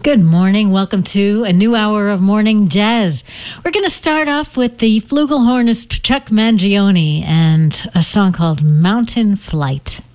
Good morning. Welcome to a new hour of Morning Jazz. We're going to start off with the flugelhornist Chuck Mangione and a song called Mountain Flight.